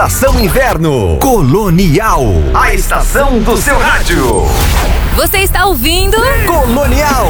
Estação Inverno Colonial. A estação do seu rádio. Você está ouvindo Colonial.